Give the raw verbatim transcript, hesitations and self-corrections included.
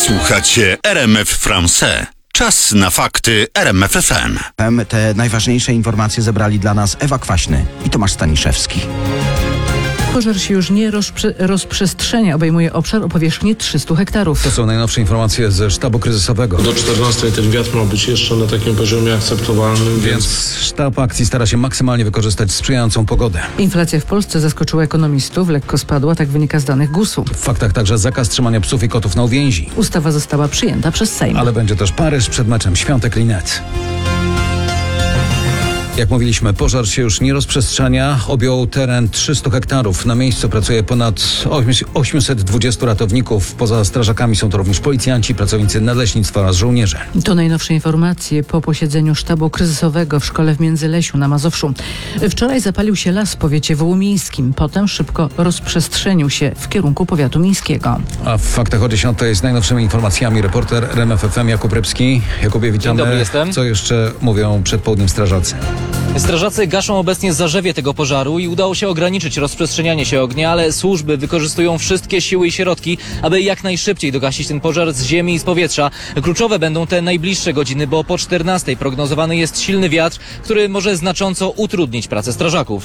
Słuchacie R M F Français. Czas na fakty R M F F M. Te najważniejsze informacje zebrali dla nas Ewa Kwaśny i Tomasz Staniszewski. Pożar się już nie rozprze- rozprzestrzenia, obejmuje obszar o powierzchni trzysta hektarów. To są najnowsze informacje ze sztabu kryzysowego. Do czternastej ten wiatr ma być jeszcze na takim poziomie akceptowalnym, więc... Więc sztab akcji stara się maksymalnie wykorzystać sprzyjającą pogodę. Inflacja w Polsce zaskoczyła ekonomistów, lekko spadła, tak wynika z danych gusu. W faktach także zakaz trzymania psów i kotów na uwięzi. Ustawa została przyjęta przez Sejm. Ale będzie też Paryż przed meczem Świątek Linnet. Jak mówiliśmy, pożar się już nie rozprzestrzenia, objął teren trzysta hektarów. Na miejscu pracuje ponad osiemset dwadzieścia ratowników. Poza strażakami są to również policjanci, pracownicy nadleśnictwa oraz żołnierze. To najnowsze informacje po posiedzeniu sztabu kryzysowego w szkole w Międzylesiu na Mazowszu. Wczoraj zapalił się las w powiecie wołomińskim. Potem szybko rozprzestrzenił się w kierunku powiatu mińskiego. A w faktach o dziesiątej z najnowszymi informacjami reporter R M F F M Jakub Rybski. Jakubie, witamy. Dzień dobry, jestem. Co jeszcze mówią przed południem strażacy? Strażacy gaszą obecnie zarzewie tego pożaru i udało się ograniczyć rozprzestrzenianie się ognia, ale służby wykorzystują wszystkie siły i środki, aby jak najszybciej dogasić ten pożar z ziemi i z powietrza. Kluczowe będą te najbliższe godziny, bo po czternastej prognozowany jest silny wiatr, który może znacząco utrudnić pracę strażaków.